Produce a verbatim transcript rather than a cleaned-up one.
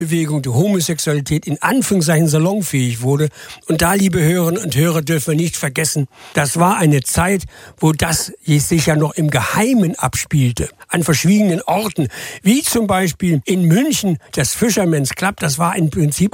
Bewegung, die Homosexualität in Anführungszeichen salonfähig wurde. Und da, liebe Hörerinnen und Hörer, dürfen wir nicht vergessen, das war eine Zeit, wo das sich ja noch im Geheimen abspielte, an verschwiegenen Orten, wie zum Beispiel in München das Fisherman's Club. Das war im Prinzip